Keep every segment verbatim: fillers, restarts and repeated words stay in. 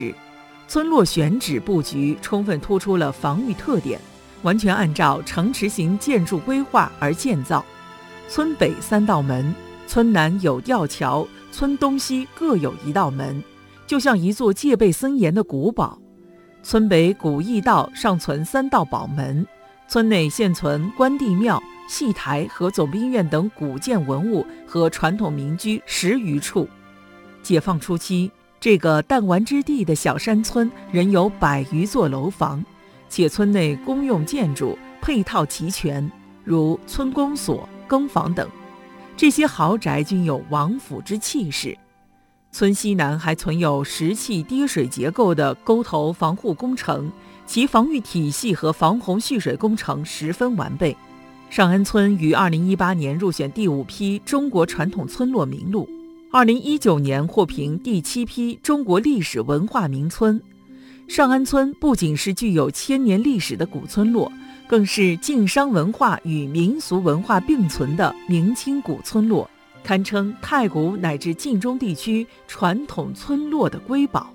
村落选址布局充分突出了防御特点，完全按照城池型建筑规划而建造。村北三道门，村南有吊桥，村东西各有一道门，就像一座戒备森严的古堡。村北古驿道尚存三道堡门，村内现存关帝庙、戏台和总兵院等古建文物和传统民居十余处。解放初期，这个弹丸之地的小山村仍有百余座楼房，且村内公用建筑配套齐全，如村公所、更房等，这些豪宅均有王府之气势。村西南还存有石砌跌水结构的沟头防护工程，其防御体系和防洪蓄水工程十分完备。上安村于二零一八年入选第五批中国传统村落名录，二零一九年获评第七批中国历史文化名村。上安村不仅是具有千年历史的古村落，更是晋商文化与民俗文化并存的明清古村落，堪称太谷乃至晋中地区传统村落的瑰宝。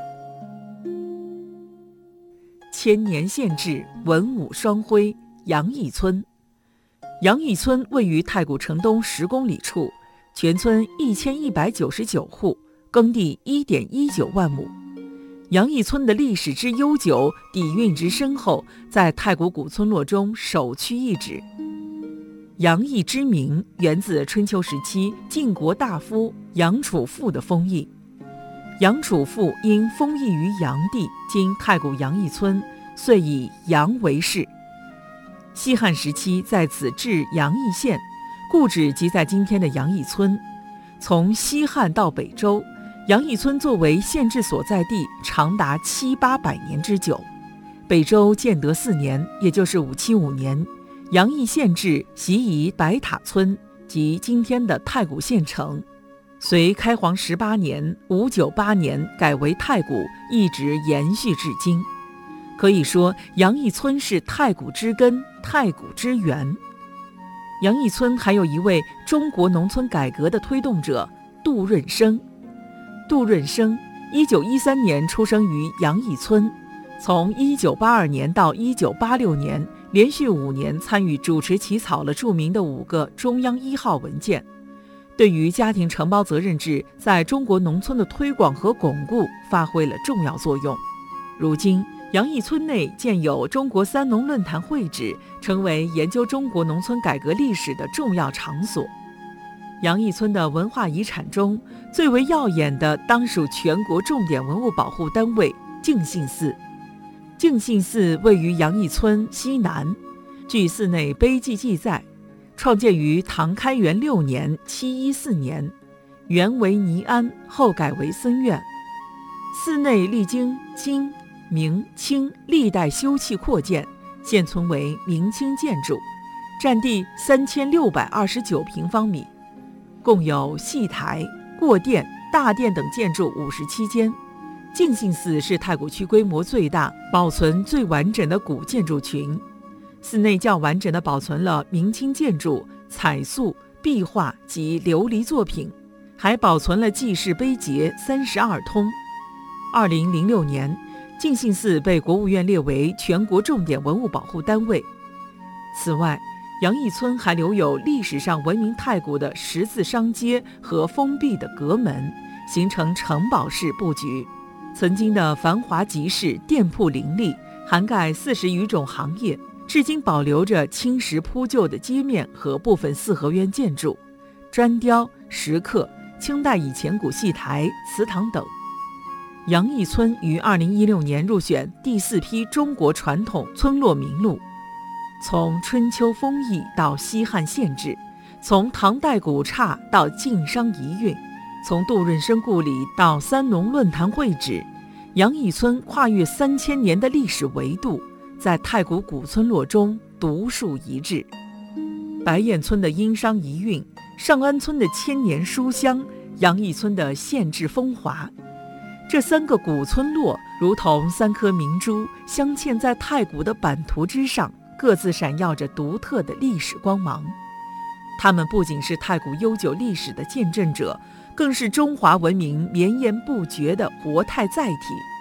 千年县治文武双辉，杨邑村。杨邑村位于太谷城东十公里处，全村一千一百九十九户，耕地一点一九万亩。杨邑村的历史之悠久，底蕴之深厚，在太谷古村落中首屈一指。杨邑之名源自春秋时期晋国大夫杨楚富的封邑。杨楚富因封邑于杨地，今太谷杨邑村，遂以杨为氏。西汉时期在此置杨邑县，故址即在今天的杨邑村。从西汉到北周，杨邑村作为县治所在地长达七八百年之久。北周建德四年，也就是五七五年，杨邑县治徙移白塔村，即今天的太谷县城。隋开皇十八年五九八年改为太谷，一直延续至今。可以说，杨邑村是太谷之根，太谷之源。杨邑村还有一位中国农村改革的推动者杜润生。杜润生一九一三年出生于杨邑村，从一九八二年到一九八六年，连续五年参与主持起草了著名的五个中央一号文件，对于家庭承包责任制在中国农村的推广和巩固发挥了重要作用。如今，杨邑村内建有中国三农论坛会址，成为研究中国农村改革历史的重要场所。杨邑村的文化遗产中，最为耀眼的当属全国重点文物保护单位敬信寺。敬信寺位于杨邑村西南，据寺内碑记记载，创建于唐开元六年七一四年，原为尼庵，后改为僧院。寺内历经金、明、清历代修葺扩建，现存为明清建筑，占地三千六百二十九平方米，共有戏台、过殿、大殿等建筑五十七间。敬信寺是太谷区规模最大、保存最完整的古建筑群。寺内较完整地保存了明清建筑、彩塑、壁画及琉璃作品，还保存了记事碑碣三十二通。二零零六年，敬信寺被国务院列为全国重点文物保护单位。此外，杨邑村还留有历史上闻名太谷的十字商街和封闭的阁门，形成城堡式布局。曾经的繁华集市店铺林立，涵盖四十余种行业，至今保留着青石铺就的街面和部分四合院建筑、砖雕、石刻、清代以前古戏台、祠堂等。杨邑村于二零一六年入选第四批中国传统村落名录。从春秋丰邑到西汉县志，从唐代古刹到晋商遗韵，从杜润生故里到三农论坛会址，杨邑村跨越三千年的历史维度，在太谷古村落中独树一帜。白燕村的殷商遗韵，上安村的千年书香，杨邑村的县志风华，这三个古村落如同三颗明珠，镶嵌在太谷的版图之上，各自闪耀着独特的历史光芒。它们不仅是太谷悠久历史的见证者，更是中华文明绵延不绝的活态载体。